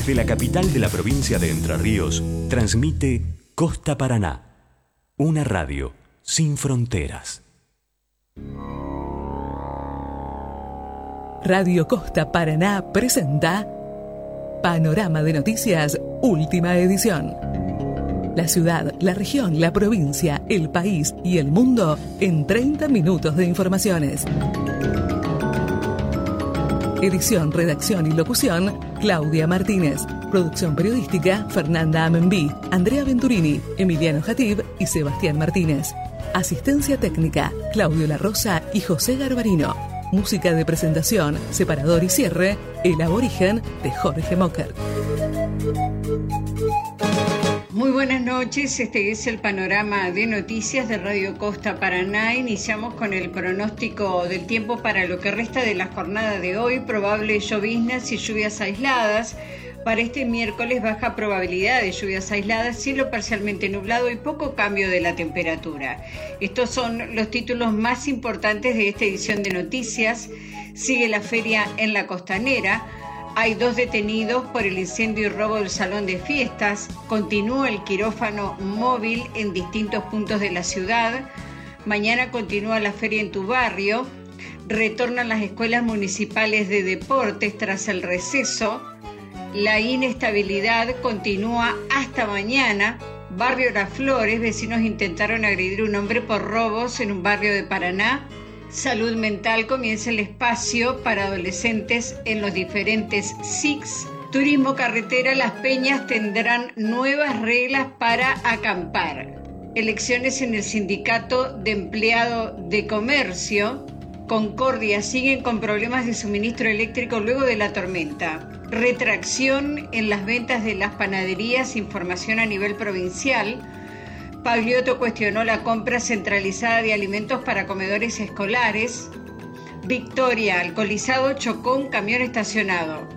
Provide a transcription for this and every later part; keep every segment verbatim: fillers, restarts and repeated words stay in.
Desde la capital de la provincia de Entre Ríos, transmite Costa Paraná, una radio sin fronteras. Radio Costa Paraná presenta Panorama de Noticias, última edición. La ciudad, la región, la provincia, el país y el mundo en treinta minutos de informaciones. Edición, redacción y locución, Claudia Martínez. Producción periodística, Fernanda Amenbí, Andrea Venturini, Emiliano Jatib y Sebastián Martínez. Asistencia técnica, Claudio La Rosa y José Garbarino. Música de presentación, separador y cierre, El Aborigen de Jorge Mocker. Muy buenas noches, este es el panorama de noticias de Radio Costa Paraná. Iniciamos con el pronóstico del tiempo para lo que resta de la jornada de hoy. Probables lloviznas y lluvias aisladas. Para este miércoles baja probabilidad de lluvias aisladas, cielo parcialmente nublado y poco cambio de la temperatura. Estos son los títulos más importantes de esta edición de noticias. Sigue la feria en la Costanera. Hay dos detenidos por el incendio y robo del salón de fiestas. Continúa el quirófano móvil en distintos puntos de la ciudad. Mañana continúa la feria en tu barrio. Retornan las escuelas municipales de deportes tras el receso. La inestabilidad continúa hasta mañana. Barrio Las Flores, vecinos intentaron agredir a un hombre por robos en un barrio de Paraná. Salud mental, comienza el espacio para adolescentes en los diferentes S I Cs. Turismo carretera, Las Peñas tendrán nuevas reglas para acampar. Elecciones en el Sindicato de Empleado de Comercio. Concordia, siguen con problemas de suministro eléctrico luego de la tormenta. Retracción en las ventas de las panaderías, información a nivel provincial. Pagliotto cuestionó la compra centralizada de alimentos para comedores escolares. Victoria, alcoholizado chocó un camión estacionado.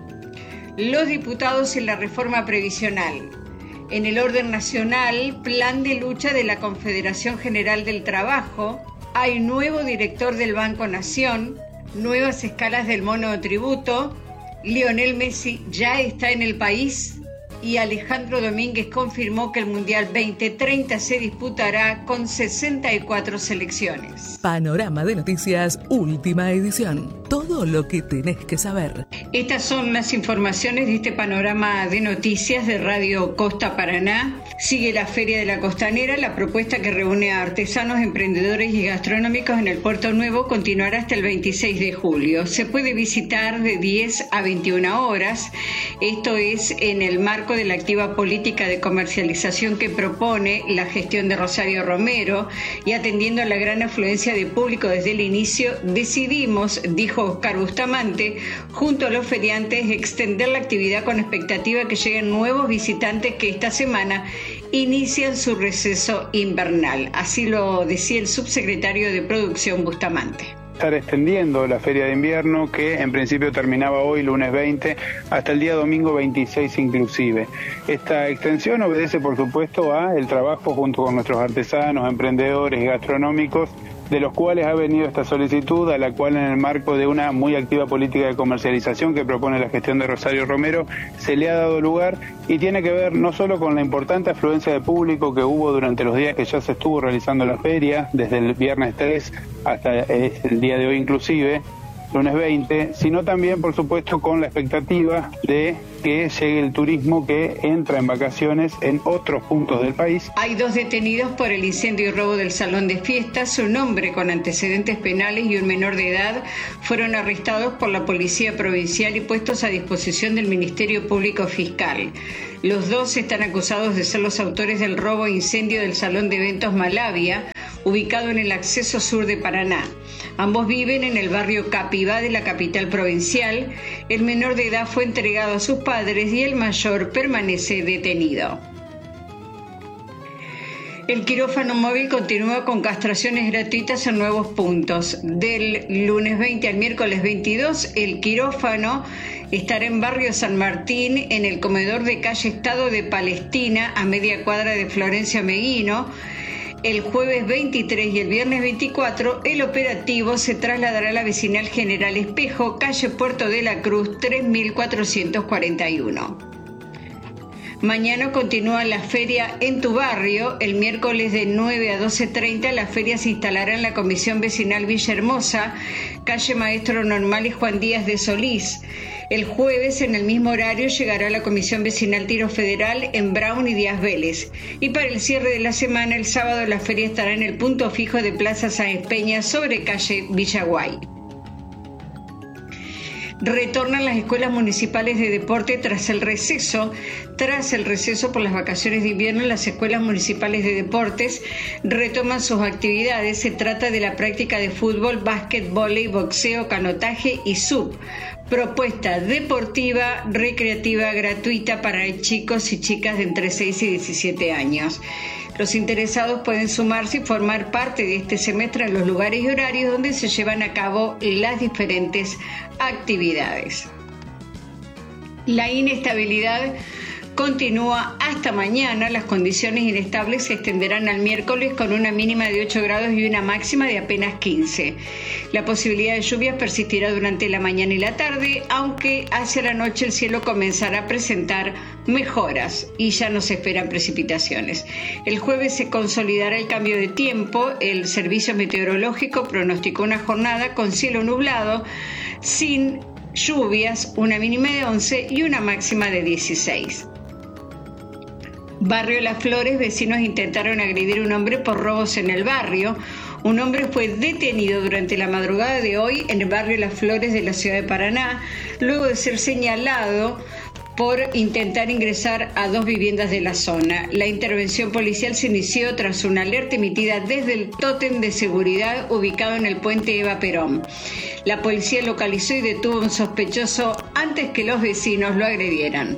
Los diputados en la reforma previsional. En el orden nacional, plan de lucha de la Confederación General del Trabajo. Hay nuevo director del Banco Nación. Nuevas escalas del monotributo. Lionel Messi ya está en el país. Y Alejandro Domínguez confirmó que el Mundial veinte treinta se disputará con sesenta y cuatro selecciones. Panorama de Noticias, última edición. Todo lo que tenés que saber. Estas son las informaciones de este panorama de noticias de Radio Costa Paraná. Sigue la Feria de la Costanera. La propuesta que reúne a artesanos, emprendedores y gastronómicos en el Puerto Nuevo continuará hasta el veintiséis de julio. Se puede visitar de diez a veintiuna horas. Esto es en el marco de la activa política de comercialización que propone la gestión de Rosario Romero, y atendiendo a la gran afluencia de público desde el inicio, decidimos, dijo Oscar Bustamante, junto a los feriantes, extender la actividad con expectativa que lleguen nuevos visitantes que esta semana inician su receso invernal. Así lo decía el subsecretario de Producción Bustamante. Estar extendiendo la feria de invierno, que en principio terminaba hoy, lunes veinte, hasta el día domingo veintiséis inclusive. Esta extensión obedece, por supuesto, a el trabajo junto con nuestros artesanos, emprendedores y gastronómicos, de los cuales ha venido esta solicitud, a la cual, en el marco de una muy activa política de comercialización que propone la gestión de Rosario Romero, se le ha dado lugar, y tiene que ver no solo con la importante afluencia de público que hubo durante los días que ya se estuvo realizando la feria, desde el viernes tres hasta el día de hoy inclusive, lunes veinte, sino también, por supuesto, con la expectativa de que llegue el turismo que entra en vacaciones en otros puntos del país. Hay dos detenidos por el incendio y robo del salón de fiestas. Un hombre con antecedentes penales y un menor de edad fueron arrestados por la Policía Provincial y puestos a disposición del Ministerio Público Fiscal. Los dos están acusados de ser los autores del robo e incendio del salón de eventos Malavia, ubicado en el acceso sur de Paraná. Ambos viven en el barrio Capibá de la capital provincial. El menor de edad fue entregado a sus padres y el mayor permanece detenido. El quirófano móvil continúa con castraciones gratuitas en nuevos puntos. Del lunes veinte al miércoles veintidós, el quirófano estará en barrio San Martín, en el comedor de calle Estado de Palestina, a media cuadra de Florencia Meguino. El jueves veintitrés y el viernes veinticuatro, el operativo se trasladará a la vecinal General Espejo, calle Puerto de la Cruz, tres mil cuatrocientos cuarenta y uno. Mañana continúa la feria en tu barrio. El miércoles de nueve a doce treinta la feria se instalará en la Comisión Vecinal Villahermosa, calle Maestro Normal y Juan Díaz de Solís. El jueves, en el mismo horario, llegará la Comisión Vecinal Tiro Federal en Brown y Díaz Vélez. Y para el cierre de la semana, el sábado, la feria estará en el punto fijo de Plaza Sáenz Peña sobre calle Villaguay. Retornan las escuelas municipales de deporte tras el receso. Tras el receso por las vacaciones de invierno, las escuelas municipales de deportes retoman sus actividades. Se trata de la práctica de fútbol, básquet, vóley, boxeo, canotaje y sub. Propuesta deportiva, recreativa, gratuita para chicos y chicas de entre seis y diecisiete años. Los interesados pueden sumarse y formar parte de este semestre en los lugares y horarios donde se llevan a cabo las diferentes actividades. La inestabilidad continúa hasta mañana. Las condiciones inestables se extenderán al miércoles con una mínima de ocho grados y una máxima de apenas quince. La posibilidad de lluvias persistirá durante la mañana y la tarde, aunque hacia la noche el cielo comenzará a presentar mejoras y ya no se esperan precipitaciones. El jueves se consolidará el cambio de tiempo. El servicio meteorológico pronosticó una jornada con cielo nublado, sin lluvias, una mínima de once y una máxima de dieciséis. Barrio Las Flores, vecinos intentaron agredir a un hombre por robos en el barrio. Un hombre fue detenido durante la madrugada de hoy en el barrio Las Flores de la ciudad de Paraná, luego de ser señalado por intentar ingresar a dos viviendas de la zona. La intervención policial se inició tras una alerta emitida desde el tótem de seguridad ubicado en el puente Eva Perón. La policía localizó y detuvo a un sospechoso antes que los vecinos lo agredieran.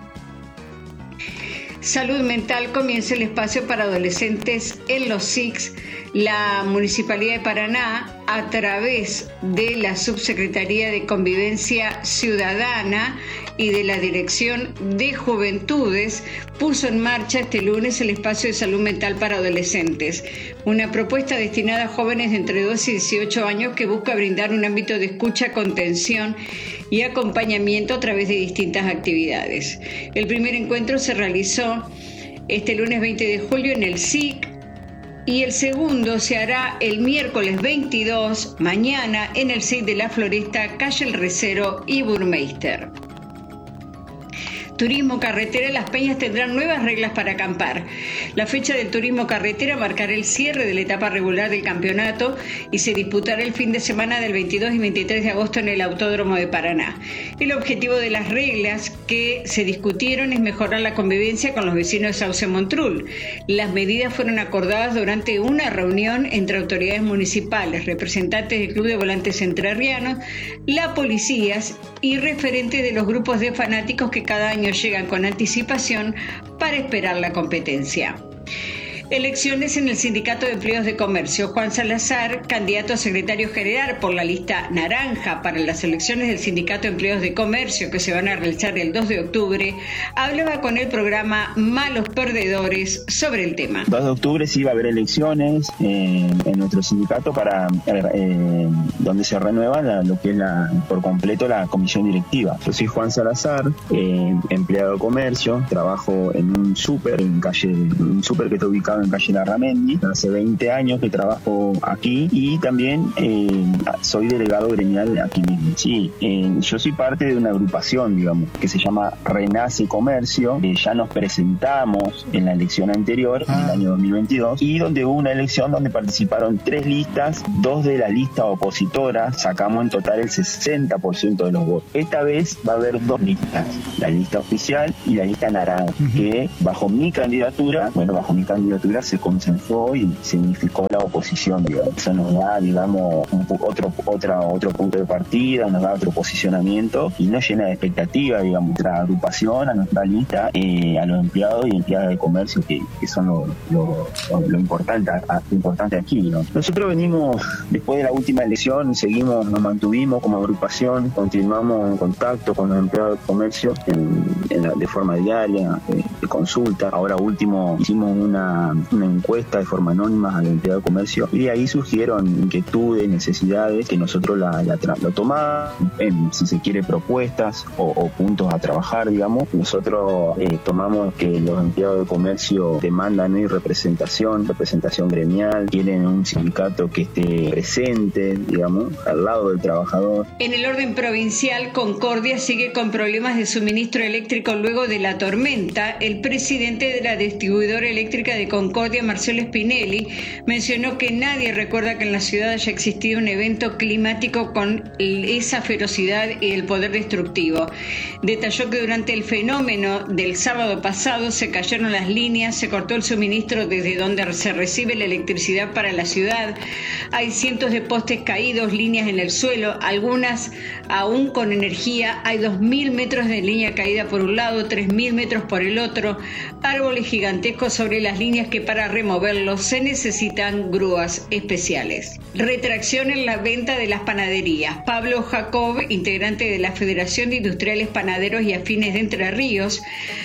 Salud mental, comienza el espacio para adolescentes en los S I Cs. La Municipalidad de Paraná, a través de la Subsecretaría de Convivencia Ciudadana y de la Dirección de Juventudes, puso en marcha este lunes el espacio de salud mental para adolescentes, una propuesta destinada a jóvenes de entre doce y dieciocho años que busca brindar un ámbito de escucha, contención y acompañamiento a través de distintas actividades. El primer encuentro se realizó este lunes veinte de julio en el S I C y el segundo se hará el miércoles veintidós, mañana, en el S I C de La Floresta, calle El Recero y Burmeister. Turismo carretera, Las Peñas tendrán nuevas reglas para acampar. La fecha del turismo carretera marcará el cierre de la etapa regular del campeonato y se disputará el fin de semana del veintidós y veintitrés de agosto en el Autódromo de Paraná. El objetivo de las reglas que se discutieron es mejorar la convivencia con los vecinos de Sauce Montrul. Las medidas fueron acordadas durante una reunión entre autoridades municipales, representantes del Club de Volantes Entrerrianos, la policía y referentes de los grupos de fanáticos que cada año llegan con anticipación para esperar la competencia. Elecciones en el Sindicato de Empleados de Comercio. Juan Salazar, candidato a secretario general por la lista naranja para las elecciones del Sindicato de Empleados de Comercio que se van a realizar el dos de octubre, hablaba con el programa Malos Perdedores sobre el tema. dos de octubre sí va a haber elecciones eh, en nuestro sindicato para eh, donde se renueva la, lo que es la, por completo la comisión directiva. Yo soy Juan Salazar, eh, empleado de comercio, trabajo en un súper, en calle, un súper que está ubicado en calle Larramendi. Hace veinte años que trabajo aquí y también eh, soy delegado gremial aquí mismo. Sí, eh, yo soy parte de una agrupación, digamos, que se llama Renace Comercio. Eh, ya nos presentamos en la elección anterior, ah. en el año dos mil veintidós, y donde hubo una elección donde participaron tres listas, dos de la lista opositora, sacamos en total el sesenta por ciento de los votos. Esta vez va a haber dos listas, la lista oficial y la lista naranja, uh-huh. que bajo mi candidatura, bueno, bajo mi candidatura se consensuó y significó la oposición, digamos. Eso nos da, digamos, un, otro, otra, otro punto de partida, nos da otro posicionamiento y nos llena de expectativa, digamos, nuestra agrupación, a nuestra lista, eh, a los empleados y empleadas de comercio que, que son lo, lo, lo, lo importante, a, importante aquí, ¿no? Nosotros venimos, después de la última elección, seguimos, nos mantuvimos como agrupación, continuamos en contacto con los empleados de comercio en, en la, de forma diaria, de, de consulta. Ahora último hicimos una una encuesta de forma anónima al empleado de comercio y de ahí surgieron inquietudes, necesidades que nosotros la, la, la tomamos, en, si se quiere, propuestas o, o puntos a trabajar, digamos. Nosotros eh, tomamos que los empleados de comercio demandan hoy representación, representación gremial, quieren un sindicato que esté presente, digamos, al lado del trabajador. En el orden provincial, Concordia sigue con problemas de suministro eléctrico luego de la tormenta. El presidente de la distribuidora eléctrica de Concordia, Marcelo Spinelli, mencionó que nadie recuerda que en la ciudad haya existido un evento climático con esa ferocidad y el poder destructivo. Detalló que durante el fenómeno del sábado pasado se cayeron las líneas, se cortó el suministro desde donde se recibe la electricidad para la ciudad. Hay cientos de postes caídos, líneas en el suelo, algunas aún con energía. Hay dos mil metros de línea caída por un lado, tres mil metros por el otro, árboles gigantescos sobre las líneas que para removerlos se necesitan grúas especiales. Retracción en la venta de las panaderías. Pablo Jacob, integrante de la Federación de Industriales Panaderos y Afines de Entre Ríos,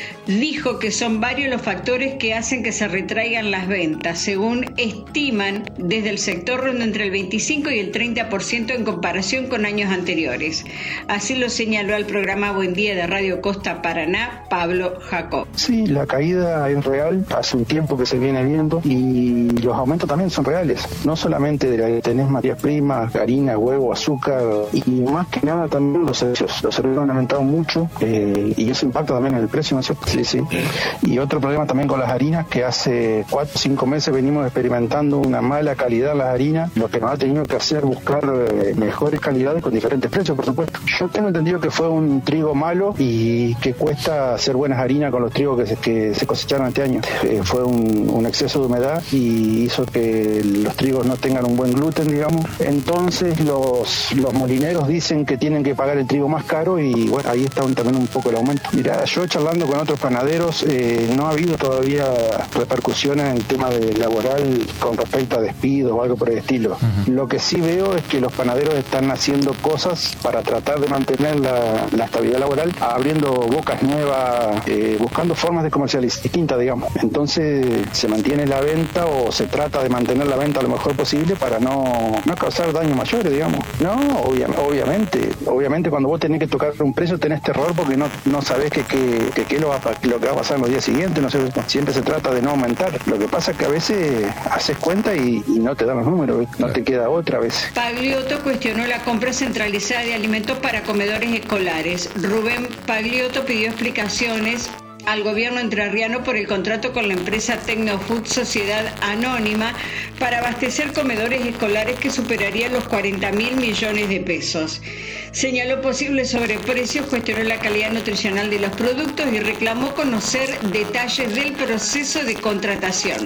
dijo que son varios los factores que hacen que se retraigan las ventas. Según estiman, desde el sector ronda entre el veinticinco y el treinta por ciento en comparación con años anteriores. Así lo señaló al programa Buen Día de Radio Costa Paraná, Pablo Jacob. Sí, la caída es real, hace un tiempo que se viene viendo y los aumentos también son reales. No solamente de la que tenés materias primas, harina, huevo, azúcar y más que nada también los servicios. Los servicios han aumentado mucho eh, y eso impacta también en el precio, ¿no es cierto? Sí, sí. Y otro problema también con las harinas, que hace cuatro o cinco meses venimos experimentando una mala calidad en las harinas, lo que nos ha tenido que hacer buscar eh, mejores calidades con diferentes precios, por supuesto. Yo tengo entendido que fue un trigo malo y que cuesta hacer buenas harinas con los trigos que se, que se cosecharon este año. Eh, fue un, un exceso de humedad y hizo que los trigos no tengan un buen gluten, digamos. Entonces los, los molineros dicen que tienen que pagar el trigo más caro y bueno, ahí está un, también un poco el aumento. Mira, yo charlando con otros panaderos, eh, no ha habido todavía repercusiones en el tema de laboral con respecto a despidos o algo por el estilo. Uh-huh. Lo que sí veo es que los panaderos están haciendo cosas para tratar de mantener la, la estabilidad laboral, abriendo bocas nuevas, eh, buscando formas de comercializar distintas, digamos. Entonces se mantiene la venta o se trata de mantener la venta lo mejor posible para no, no causar daños mayores, digamos. No, obvia, obviamente, obviamente cuando vos tenés que tocar un precio tenés terror porque no, no sabés que, que, que, que lo va a lo que va a pasar en los días siguientes, no sé, siempre se trata de no aumentar. Lo que pasa es que a veces haces cuenta y, y no te dan los números, no te queda otra vez. Pagliotto cuestionó la compra centralizada de alimentos para comedores escolares. Rubén Pagliotto pidió explicaciones al gobierno entrerriano por el contrato con la empresa Tecnofood Sociedad Anónima para abastecer comedores escolares que superarían los cuarenta mil millones de pesos. Señaló posibles sobreprecios, cuestionó la calidad nutricional de los productos y reclamó conocer detalles del proceso de contratación.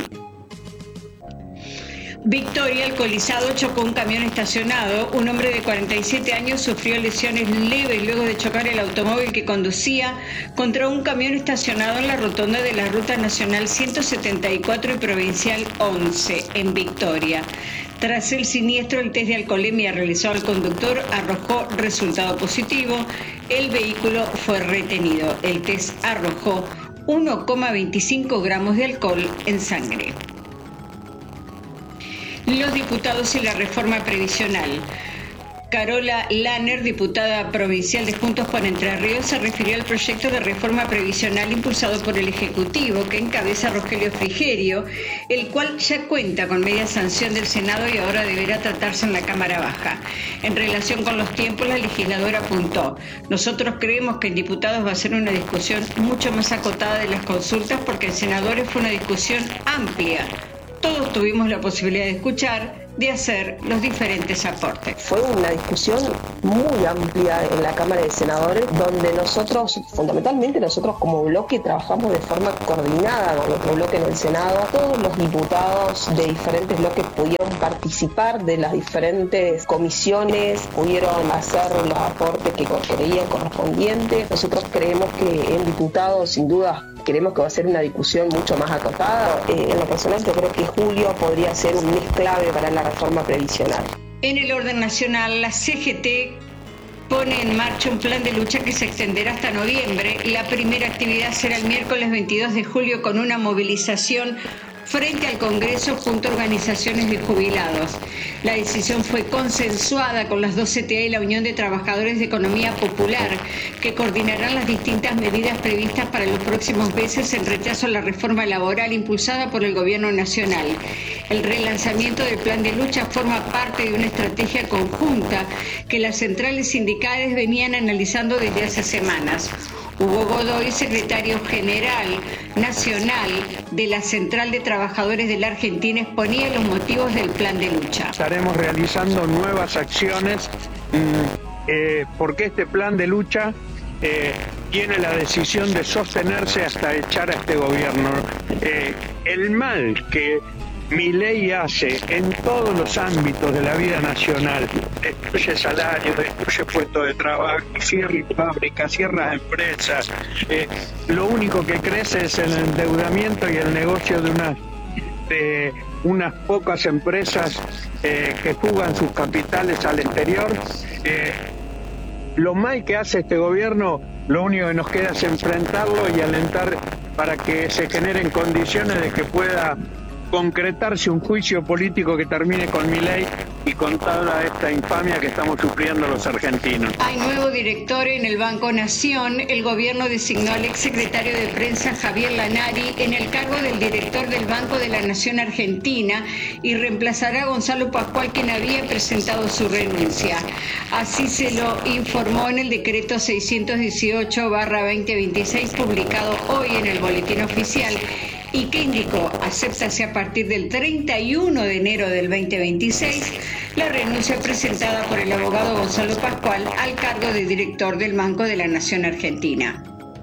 Victoria, alcoholizado, chocó un camión estacionado. Un hombre de cuarenta y siete años sufrió lesiones leves luego de chocar el automóvil que conducía contra un camión estacionado en la rotonda de la Ruta Nacional ciento setenta y cuatro y Provincial once, en Victoria. Tras el siniestro, el test de alcoholemia realizado al conductor arrojó resultado positivo. El vehículo fue retenido. El test arrojó uno coma veinticinco gramos de alcohol en sangre. Los diputados y la reforma previsional. Carola Lanner, diputada provincial de Juntos por Entre Ríos, se refirió al proyecto de reforma previsional impulsado por el Ejecutivo que encabeza Rogelio Frigerio, el cual ya cuenta con media sanción del Senado y ahora deberá tratarse en la Cámara Baja. En relación con los tiempos, la legisladora apuntó: nosotros creemos que en diputados va a ser una discusión mucho más acotada de las consultas porque en senadores fue una discusión amplia. Todos tuvimos la posibilidad de escuchar, de hacer los diferentes aportes. Fue una discusión muy amplia en la Cámara de Senadores, donde nosotros, fundamentalmente nosotros como bloque, trabajamos de forma coordinada con nuestro bloque en el Senado. Todos los diputados de diferentes bloques pudieron participar de las diferentes comisiones, pudieron hacer los aportes que creían correspondientes. Nosotros creemos que en diputados, sin duda, creemos que va a ser una discusión mucho más acotada. Eh, en lo personal, yo creo que julio podría ser un mes clave para la reforma previsional. En el orden nacional, la C G T pone en marcha un plan de lucha que se extenderá hasta noviembre. La primera actividad será el miércoles veintidós de julio con una movilización frente al Congreso junto a organizaciones de jubilados. La decisión fue consensuada con las dos C T A y la Unión de Trabajadores de Economía Popular, que coordinarán las distintas medidas previstas para los próximos meses en rechazo a la reforma laboral impulsada por el Gobierno Nacional. El relanzamiento del plan de lucha forma parte de una estrategia conjunta que las centrales sindicales venían analizando desde hace semanas. Hugo Godoy, secretario general nacional de la Central de Trabajadores de la Argentina, exponía los motivos del plan de lucha. Estaremos realizando nuevas acciones eh, porque este plan de lucha eh, tiene la decisión de sostenerse hasta echar a este gobierno. Eh, el mal que Milei hace en todos los ámbitos de la vida nacional, destruye salarios, destruye puestos de trabajo, cierra fábricas, cierra empresas, eh, lo único que crece es el endeudamiento y el negocio de unas, de unas pocas empresas eh, que fugan sus capitales al exterior. Eh, lo mal que hace este gobierno, lo único que nos queda es enfrentarlo y alentar para que se generen condiciones de que pueda concretarse un juicio político que termine con Milei y con toda esta infamia que estamos sufriendo los argentinos. Hay nuevo director en el Banco Nación. El gobierno designó al exsecretario de Prensa Javier Lanari en el cargo del director del Banco de la Nación Argentina y reemplazará a Gonzalo Pascual, quien había presentado su renuncia. Así se lo informó en el decreto seiscientos dieciocho barra veinte veintiséis publicado hoy en el Boletín Oficial, y que indicó aceptarse a partir del treinta y uno de enero del veinte veintiséis la renuncia presentada por el abogado Gonzalo Pascual al cargo de director del Banco de la Nación Argentina.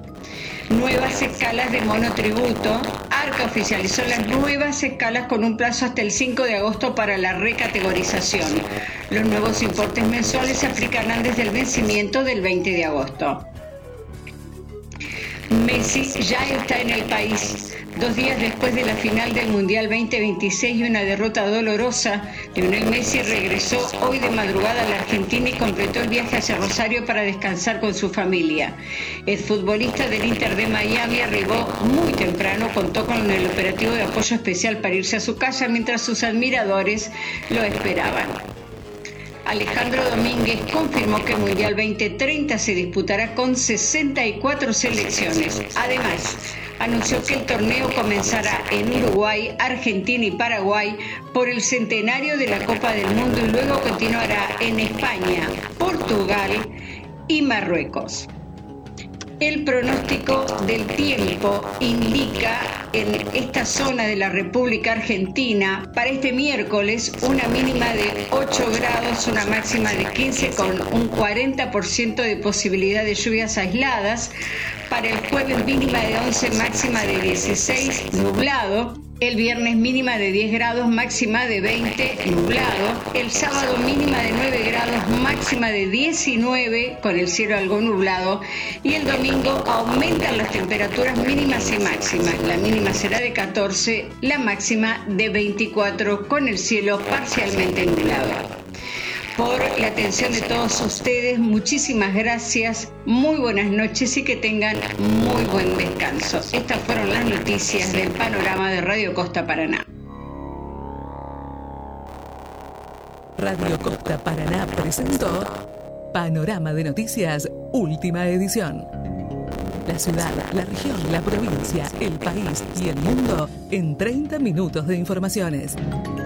Nuevas escalas de monotributo. Arca oficializó las nuevas escalas con un plazo hasta el cinco de agosto para la recategorización. Los nuevos importes mensuales se aplicarán desde el vencimiento del veinte de agosto. Messi ya está en el país. Dos días después de la final del Mundial veinte veintiséis y una derrota dolorosa, Lionel Messi regresó hoy de madrugada a la Argentina y completó el viaje hacia Rosario para descansar con su familia. El futbolista del Inter de Miami arribó muy temprano, contó con el operativo de apoyo especial para irse a su casa mientras sus admiradores lo esperaban. Alejandro Domínguez confirmó que el Mundial veinte treinta se disputará con sesenta y cuatro selecciones. Además, anunció que el torneo comenzará en Uruguay, Argentina y Paraguay por el centenario de la Copa del Mundo y luego continuará en España, Portugal y Marruecos. El pronóstico del tiempo indica en esta zona de la República Argentina para este miércoles una mínima de ocho grados, una máxima de quince con un cuarenta por ciento de posibilidad de lluvias aisladas. Para el jueves mínima de once, máxima de dieciséis, nublado. El viernes mínima de diez grados, máxima de veinte, nublado. El sábado mínima de nueve grados, máxima de diecinueve, con el cielo algo nublado. Y el domingo aumentan las temperaturas mínimas y máximas. La mínima será de catorce, la máxima de veinticuatro, con el cielo parcialmente nublado. Por la atención de todos ustedes, muchísimas gracias, muy buenas noches y que tengan muy buen descanso. Estas fueron las noticias del panorama de Radio Costa Paraná. Radio Costa Paraná presentó Panorama de Noticias, última edición. La ciudad, la región, la provincia, el país y el mundo en treinta minutos de informaciones.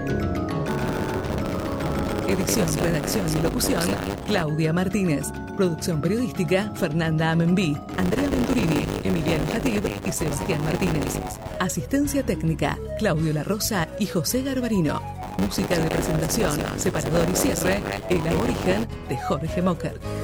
Edición, redacción y locución, Claudia Martínez. Producción periodística, Fernanda Amenbí, Andrea Venturini, Emiliano Jatib y Sebastián Martínez. Asistencia técnica, Claudio La Rosa y José Garbarino. Música de presentación, separador y cierre, El Aborigen de Jorge Mocker.